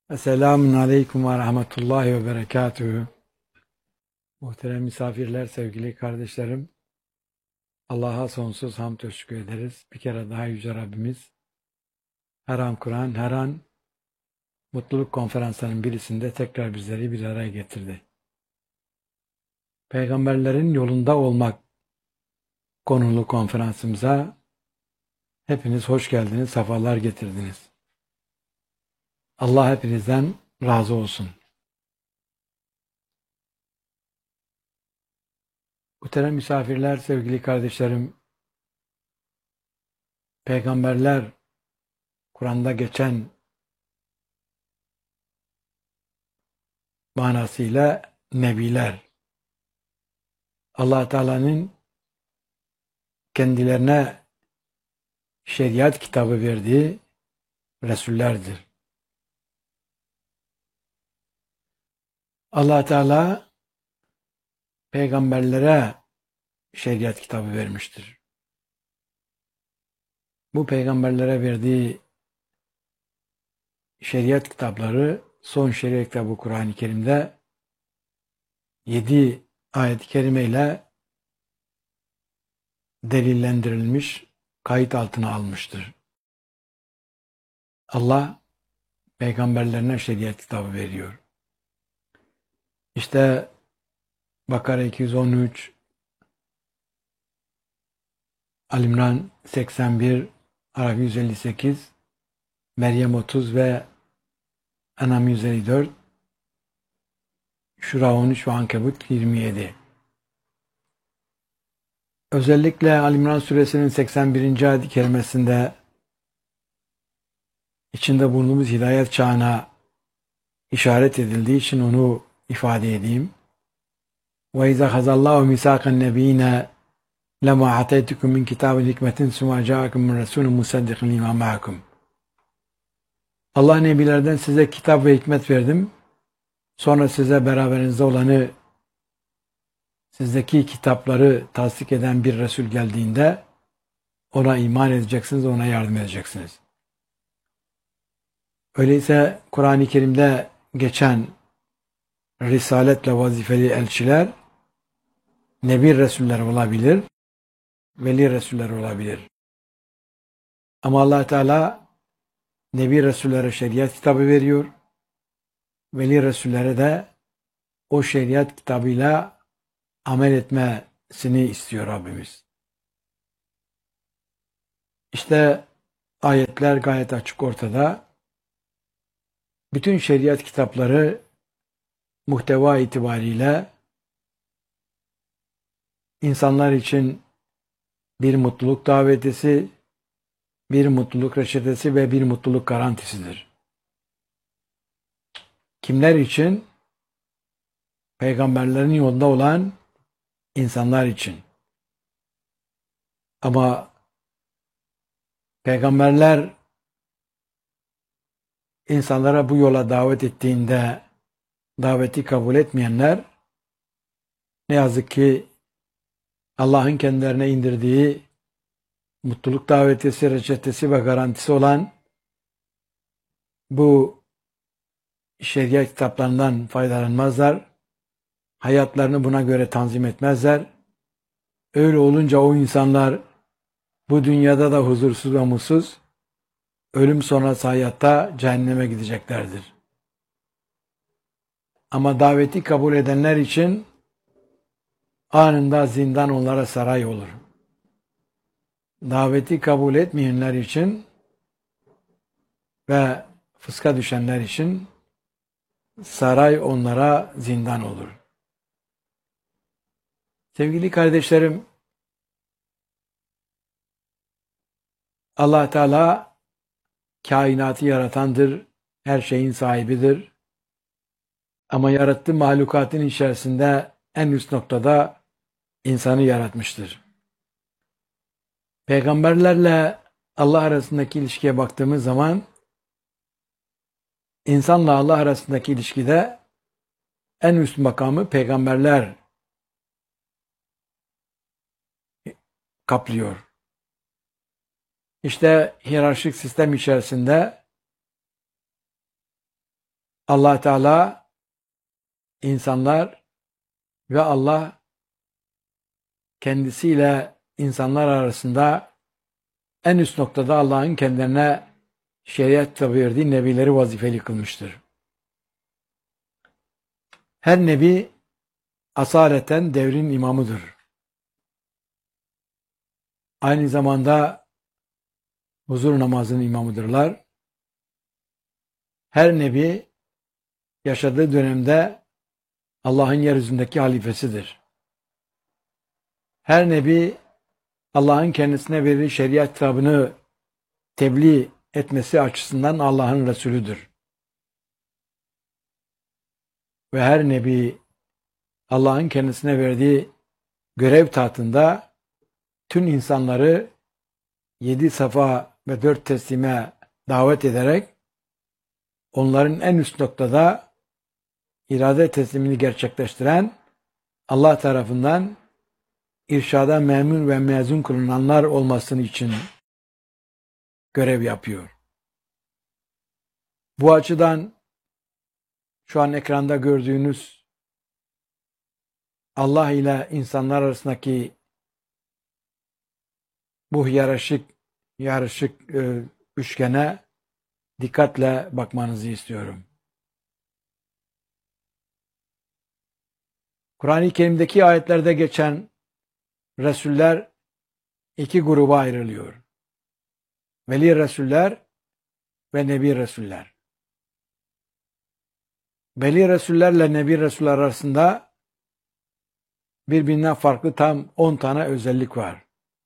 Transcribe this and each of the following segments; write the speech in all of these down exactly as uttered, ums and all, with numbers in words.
Esselamun Aleyküm ve Rahmetullahi ve Berekatühü. Muhterem misafirler, sevgili kardeşlerim, Allah'a sonsuz hamd ve şükür ederiz. Bir kere daha Yüce Rabbimiz her an Kur'an, her an mutluluk konferanslarının birisinde tekrar bizleri bir araya getirdi. Peygamberlerin yolunda olmak konulu konferansımıza hepiniz hoş geldiniz, sefalar getirdiniz. Allah hepinizden razı olsun. Muhterem misafirler, sevgili kardeşlerim, peygamberler Kur'an'da geçen manasıyla nebiler. Allah Teala'nın kendilerine şeriat kitabı verdiği Resullerdir. Allah Teala peygamberlere şeriat kitabı vermiştir. Bu peygamberlere verdiği şeriat kitapları son şeriat kitabı Kur'an-ı Kerim'de yedi ayet-i kerime ile delillendirilmiş, kayıt altına almıştır. Allah peygamberlerine şeriat kitabı veriyor. İşte Bakara iki yüz on üç, Ali İmran seksen bir, Araf yüz elli sekiz, Meryem otuz ve En'am yüz elli dört, Şura on üç ve Ankebut yirmi yedi. Özellikle Ali İmran suresinin seksen birinci ayet-i kerimesinde içinde bulunduğumuz hidayet çağına işaret edildiği için onu ifade edeyim. وَاِذَا خَزَ اللّٰهُ مِسَاقَ النَّب۪ينَ لَمَا عَتَيْتُكُمْ مِنْ كِتَابِ الْحِكْمَةٍ ثُمَّ جَاءَكُمْ مِنْ رَسُولٍ مُصَدِّقٍ لِمَا مَعَكُمْ. Allah nebilerden size kitap ve hikmet verdim. Sonra size beraberinizde olanı, sizdeki kitapları tasdik eden bir Resul geldiğinde ona iman edeceksiniz, ona yardım edeceksiniz. Öyleyse Kur'an-ı Kerim'de geçen risaletle vazifeli elçiler Nebi Resuller olabilir, Veli Resuller olabilir. Ama Allah Teala Nebi Resullere şeriat kitabı veriyor, Veli Resullere de o şeriat kitabıyla amel etmesini istiyor Rabbimiz. İşte ayetler gayet açık ortada. Bütün şeriat kitapları muhteva itibariyle insanlar için bir mutluluk davetisi, bir mutluluk reçetesi ve bir mutluluk garantisidir. Kimler için? Peygamberlerin yolunda olan insanlar için. Ama peygamberler insanlara bu yola davet ettiğinde daveti kabul etmeyenler ne yazık ki Allah'ın kendilerine indirdiği mutluluk davetisi, reçetesi ve garantisi olan bu şeriat kitaplarından faydalanmazlar. Hayatlarını buna göre tanzim etmezler. Öyle olunca o insanlar bu dünyada da huzursuz ve mutsuz, ölüm sonrası hayatta cehenneme gideceklerdir. Ama daveti kabul edenler için anında zindan onlara saray olur. Daveti kabul etmeyenler için ve fıska düşenler için saray onlara zindan olur. Sevgili kardeşlerim, Allah Teala kainatı yaratandır, her şeyin sahibidir. Ama yarattığı mahlukatın içerisinde en üst noktada insanı yaratmıştır. Peygamberlerle Allah arasındaki ilişkiye baktığımız zaman insanla Allah arasındaki ilişkide en üst makamı peygamberler kaplıyor. İşte hiyerarşik sistem içerisinde Allah Teala, insanlar ve Allah kendisiyle insanlar arasında en üst noktada Allah'ın kendilerine şeriat verdiği nebileri vazifeli kılmıştır. Her nebi asaleten devrin imamıdır. Aynı zamanda huzur namazının imamıdırlar. Her nebi yaşadığı dönemde Allah'ın yeryüzündeki halifesidir. Her nebi Allah'ın kendisine verdiği şeriat kitabını tebliğ etmesi açısından Allah'ın Resulüdür. Ve her nebi Allah'ın kendisine verdiği görev tahtında tüm insanları yedi safa ve dört teslime davet ederek onların en üst noktada irade teslimini gerçekleştiren, Allah tarafından irşada memur ve mezun kılınanlar olmasını için görev yapıyor. Bu açıdan şu an ekranda gördüğünüz Allah ile insanlar arasındaki bu hiyerarşik yarışık e, üçgene dikkatle bakmanızı istiyorum. Kur'an-ı Kerim'deki ayetlerde geçen Resuller iki gruba ayrılıyor. Veli Resuller ve Nebi Resuller. Veli Resullerle Nebi Resuller arasında birbirinden farklı tam on tane özellik var.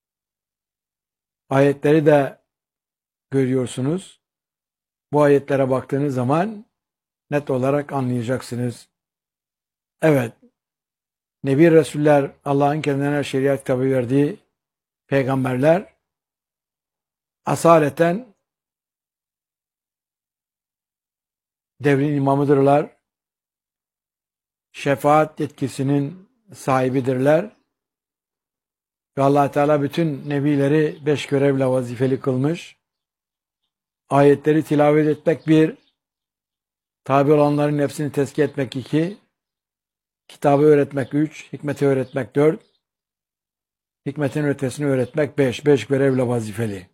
Ayetleri de görüyorsunuz. Bu ayetlere baktığınız zaman net olarak anlayacaksınız. Evet, Nebi Resuller, Allah'ın kendilerine şeriat kitabı verdiği peygamberler asaleten devrin imamıdırlar. Şefaat yetkisinin sahibidirler. Ve Allah Teala bütün nebileri beş görevle vazifeli kılmış. Ayetleri tilavet etmek bir, tabi olanların hepsini tezkiye etmek iki, kitabı öğretmek üç, hikmeti öğretmek dört, hikmetin ötesini öğretmek beş, beş görevle vazifeli.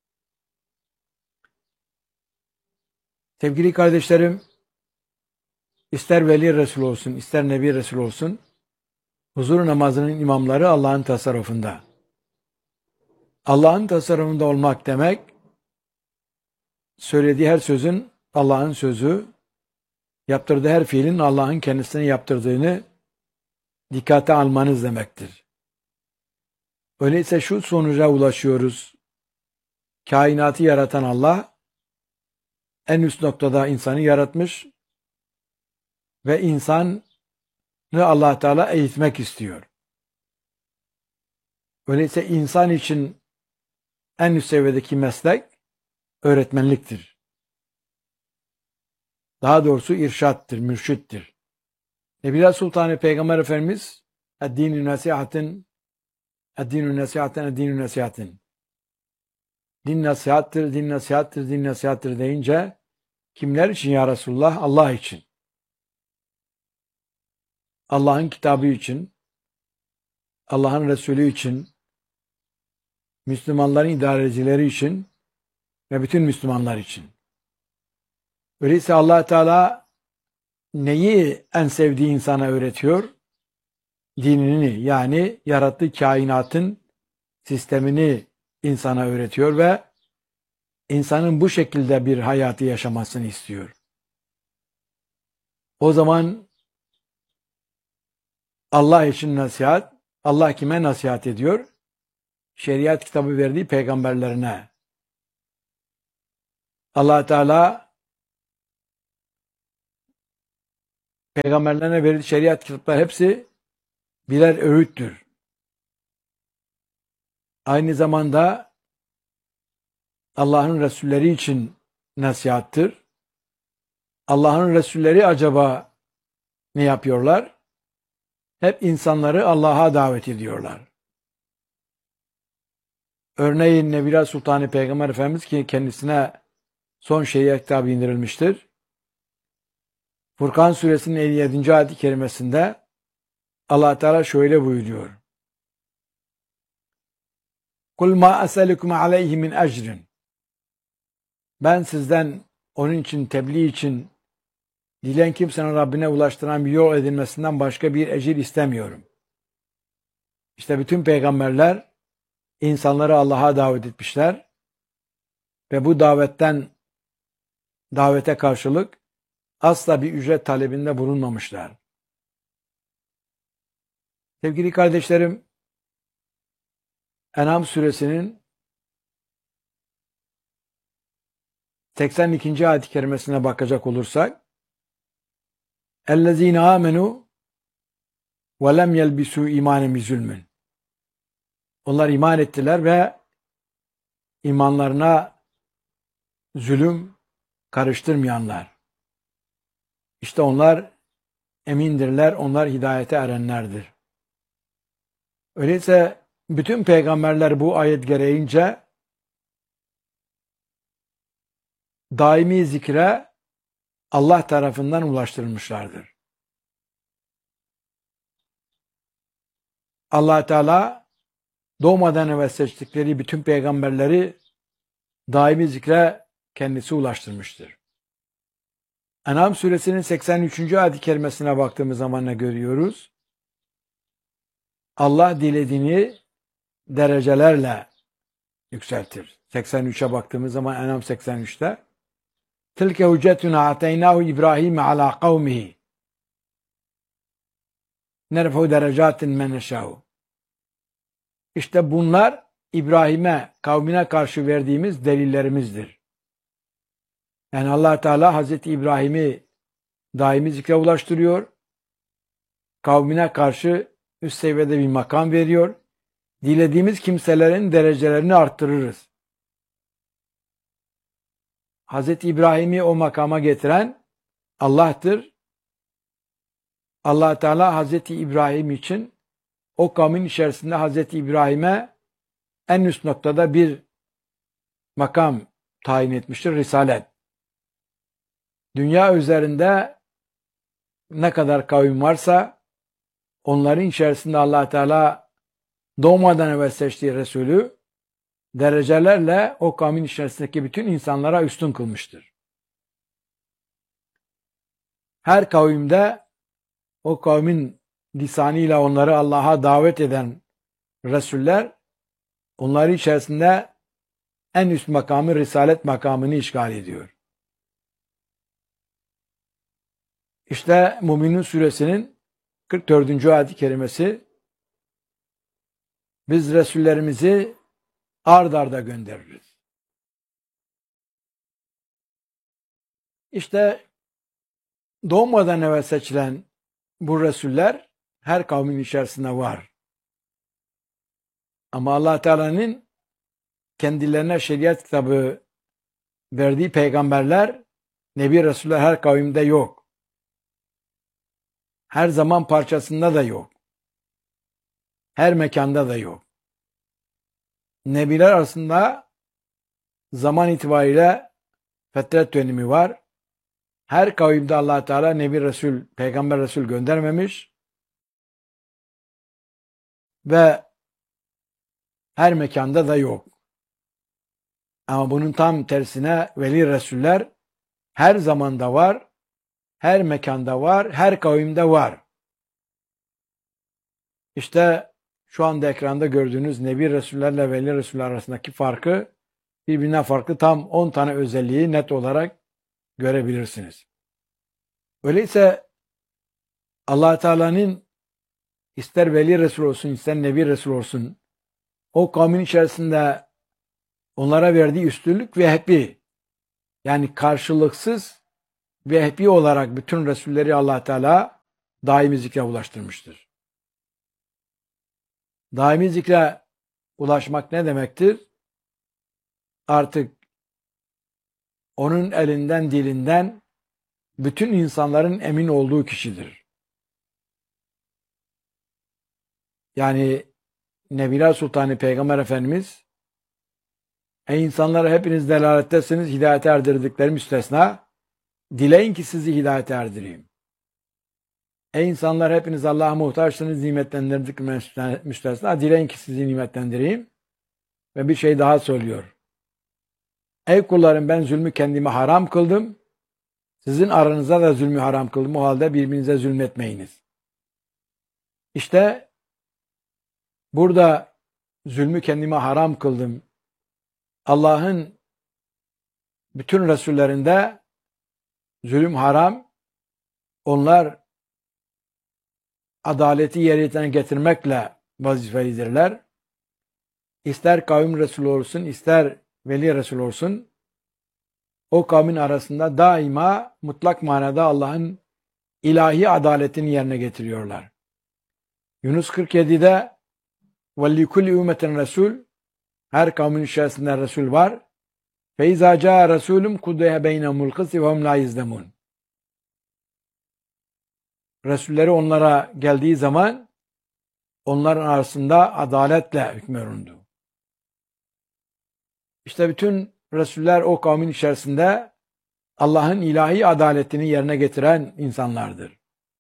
Sevgili kardeşlerim, ister Veli Resul olsun, ister Nebi Resul olsun, huzur namazının imamları Allah'ın tasarrufunda. Allah'ın tasarrufunda olmak demek, söylediği her sözün Allah'ın sözü, yaptırdığı her fiilin Allah'ın kendisine yaptırdığını dikkate almanız demektir. Öyleyse şu sonuca ulaşıyoruz. Kainatı yaratan Allah, en üst noktada insanı yaratmış ve insanı Allah Teala eğitmek istiyor. Öyleyse insan için en üst seviyedeki meslek öğretmenliktir. Daha doğrusu irşattır, mürşittir. Nebiler Sultanı Peygamber Efendimiz "Ed-dînü nasihatin, ed-dînü nasihatin, ed-dînü nasihatin." Din nasihattır, din nasihattır, din nasihattır deyince kimler için ya Resulullah? Allah için. Allah'ın kitabı için, Allah'ın Resulü için, Müslümanların idarecileri için ve bütün Müslümanlar için. Öyleyse Allah Teala neyi en sevdiği insana öğretiyor? Dinini, yani yarattığı kainatın sistemini insana öğretiyor ve insanın bu şekilde bir hayatı yaşamasını istiyor. O zaman Allah için nasihat, Allah kime nasihat ediyor? Şeriat kitabı verdiği peygamberlerine. Allah Teala peygamberlerine verdiği şeriat kitapları hepsi birer öğüttür. Aynı zamanda Allah'ın Resulleri için nasihattır. Allah'ın Resulleri acaba ne yapıyorlar? Hep insanları Allah'a davet ediyorlar. Örneğin Nebiler Sultanı Peygamber Efendimiz ki kendisine son şeriat kitabı indirilmiştir. Furkan suresinin elli yedinci ayet-i kerimesinde Allah Teala şöyle buyuruyor. Kul ma eselukum aleyhi min ecrin. Ben sizden onun için, tebliğ için, dileyen kimsenin Rabbine ulaştıran bir yol edilmesinden başka bir ecir istemiyorum. İşte bütün peygamberler insanları Allah'a davet etmişler ve bu davetten, davete karşılık asla bir ücret talebinde bulunmamışlar. Sevgili kardeşlerim, En'am suresinin seksen ikinci ayet-i kerimesine bakacak olursak, اَلَّذ۪ينَ آمَنُوا وَلَمْ يَلْبِسُوا اِمَانًا بِظُلْمٍ. Onlar iman ettiler ve imanlarına zulüm karıştırmayanlar. İşte onlar emindirler, onlar hidayete erenlerdir. Öyleyse bütün peygamberler bu ayet gereğince daimi zikre Allah tarafından ulaştırılmışlardır. Allah Teala doğmadan evvel seçtikleri bütün peygamberleri daimi zikre kendisi ulaştırmıştır. En'am suresinin seksen üçüncü ayet-i kerimesine baktığımız zaman ne görüyoruz? Allah dilediğini derecelerle yükseltir. seksen üçe baktığımız zaman En'am seksen üçte Tilke hüccetuna ateynahu İbrahim ala kavmihi nerfe'u derecatin men neşâ'u. İşte bunlar İbrahim'e, kavmine karşı verdiğimiz delillerimizdir. Yani Allah Teala Hazreti İbrahim'i daimi zikre ulaştırıyor. Kavmine karşı üst seviyede bir makam veriyor. Dilediğimiz kimselerin derecelerini arttırırız. Hazreti İbrahim'i o makama getiren Allah'tır. Allah Teala Hazreti İbrahim için o kavmin içerisinde Hazreti İbrahim'e en üst noktada bir makam tayin etmiştir, risalet. Dünya üzerinde ne kadar kavim varsa onların içerisinde Allah Teala doğmadan evvel seçtiği Resulü derecelerle o kavmin içerisindeki bütün insanlara üstün kılmıştır. Her kavimde o kavmin lisanıyla onları Allah'a davet eden Resuller onların içerisinde en üst makamı, risalet makamını işgal ediyor. İşte Müminun suresinin kırk dördüncü ayet-i kerimesi biz Resullerimizi ard arda göndeririz. İşte doğmadan evvel seçilen bu Resuller her kavmin içerisinde var. Ama Allah Teala'nın kendilerine şeriat kitabı verdiği peygamberler, Nebi Resuller her kavimde yok. Her zaman parçasında da yok. Her mekanda da yok. Nebiler arasında zaman itibariyle fetret dönemi var. Her kavimde Allah Teala Nebi Resul, Peygamber Resul göndermemiş ve her mekanda da yok. Ama bunun tam tersine veli Resuller her zamanda var, her mekanda var, her kavimde var. İşte şu anda ekranda gördüğünüz Nebi Resullerle Veli Resuller arasındaki farkı, birbirine farklı tam on tane özelliği net olarak görebilirsiniz. Öyleyse Allah Teala'nın ister Veli Resul olsun, ister Nebi Resul olsun, o kavmin içerisinde onlara verdiği üstünlük vehbi, yani karşılıksız vehbi olarak bütün Resulleri Allah Teala daimi zikre ulaştırmıştır. Daimi zikre ulaşmak ne demektir? Artık onun elinden, dilinden bütün insanların emin olduğu kişidir. Yani Nebiler Sultanı Peygamber Efendimiz, ey insanlar hepiniz delalettesiniz, hidayete erdirdikleri müstesna, dileyin ki sizi hidayete erdireyim. Ey insanlar, hepiniz Allah'a muhtaçsınız, nimetlendirdik müstesna. Dileyin ki sizi nimetlendireyim. Ve bir şey daha söylüyor. Ey kullarım, ben zulmü kendime haram kıldım. Sizin aranıza da zulmü haram kıldım. O halde birbirinize zulmetmeyiniz. İşte burada zulmü kendime haram kıldım. Allah'ın bütün Resullerinde zulüm haram. Onlar adaleti yerine getirmekle vazifelidirler. İster kavim Resulü olsun, ister veli Resulü olsun, o kavmin arasında daima mutlak manada Allah'ın ilahi adaletini yerine getiriyorlar. Yunus kırk yedi'de وَلِّكُلِّ اُمَّةٍ Resul, her kavmin içerisinde Resul var. فَاِذَا جَاءَ رَسُولٌ قُضِيَ بَيْنَهُمُ الْقِسْطِ وَهُمْ لَا يُظْلَمُونَ. Resulleri onlara geldiği zaman onların arasında adaletle hükmüründü. İşte bütün Resuller o kavmin içerisinde Allah'ın ilahi adaletini yerine getiren insanlardır.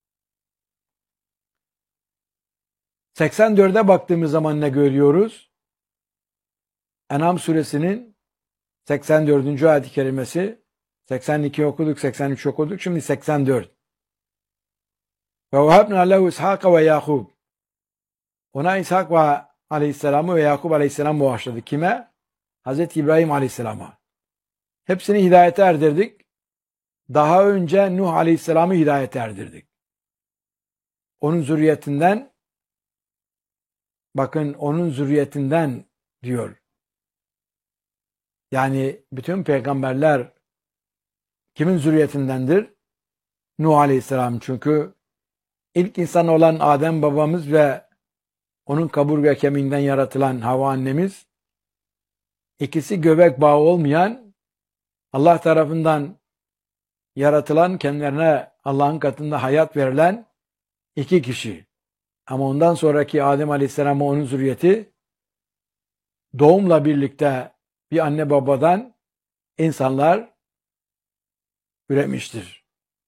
seksen dört'e baktığımız zaman ne görüyoruz? En'am suresinin seksen dördüncü ayet-i kerimesi. seksen iki okuduk, seksen üç okuduk. Şimdi seksen dört. Ve vehebna lehu İshak ve Yakub. Ona İshak ve Aleyhisselam'ı ve Yakub Aleyhisselam bağışladı. Kime? Hazreti İbrahim Aleyhisselam'a. Hepsini hidayete erdirdik. Daha önce Nuh Aleyhisselam'ı hidayete erdirdik. Onun zürriyetinden, bakın onun zürriyetinden diyor. Yani bütün peygamberler kimin zürriyetindendir? Nuh Aleyhisselam. Çünkü ilk insan olan Adem babamız ve onun kaburga kemiğinden yaratılan Havva annemiz, ikisi göbek bağı olmayan, Allah tarafından yaratılan, kendilerine Allah'ın katında hayat verilen iki kişi. Ama ondan sonraki Adem Aleyhisselam ve onun zürriyeti doğumla birlikte bir anne babadan insanlar üremiştir.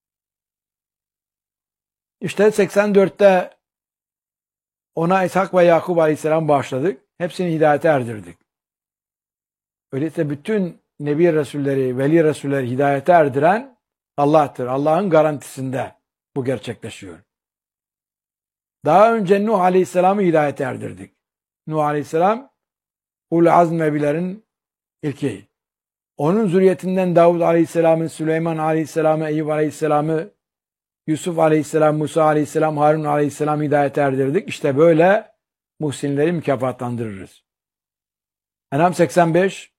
İşte seksen dört'te ona İshak ve Yakub Aleyhisselam bağışladık. Hepsini hidayete erdirdik. Öyleyse bütün Nebi Resulleri, Veli Resulleri hidayete erdiren Allah'tır. Allah'ın garantisinde bu gerçekleşiyor. Daha önce Nuh Aleyhisselam'ı hidayete erdirdik. Nuh Aleyhisselam Ul Azm Nebilerin ilki. Onun zürriyetinden Davud Aleyhisselam'ı, Süleyman Aleyhisselam'ı, Eyüp Aleyhisselam'ı, Yusuf Aleyhisselam, Musa Aleyhisselam, Harun Aleyhisselam'ı hidayete erdirdik. İşte böyle muhsinleri mükafatlandırırız. En'am seksen beş,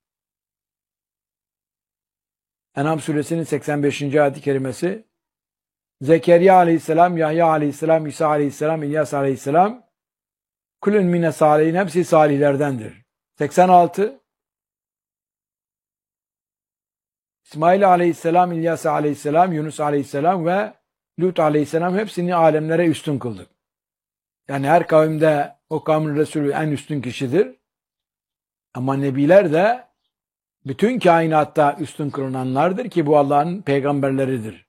En'am suresinin seksen beşinci ayet-i kerimesi. Zekeriya Aleyhisselam, Yahya Aleyhisselam, İsa Aleyhisselam, İlyas Aleyhisselam, kulün mine salihin, hepsi salihlerdendir. seksen altı, İsmail Aleyhisselam, İlyas Aleyhisselam, Yunus Aleyhisselam ve Lut Aleyhisselam hepsini alemlere üstün kıldık. Yani her kavimde o kavmin Resulü en üstün kişidir. Ama nebiler de bütün kainatta üstün kılınanlardır ki bu Allah'ın peygamberleridir.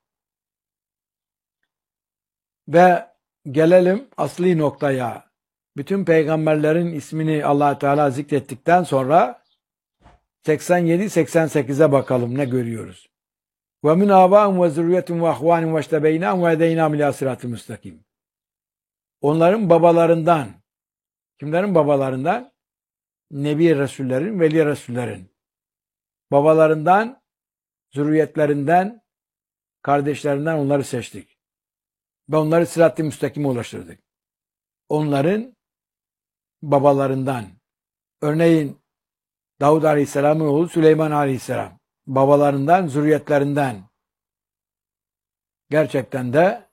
Ve gelelim asli noktaya. Bütün peygamberlerin ismini Allah Teala zikrettikten sonra seksen yedi seksen sekiz'e bakalım ne görüyoruz. Ve min âbâhum ve zürriyetum ve ahvânim ve iştebeynâhum ve edeynâhum ilâ sırat-ı müstakim. Onların babalarından, kimlerin babalarından? Nebi Resullerin, Veli Resullerin. Babalarından, zürriyetlerinden, kardeşlerinden onları seçtik. Ve onları sırat-ı müstakime ulaştırdık. Onların babalarından. Örneğin Davud Aleyhisselam'ın oğlu Süleyman Aleyhisselam. Babalarından, zürriyetlerinden. Gerçekten de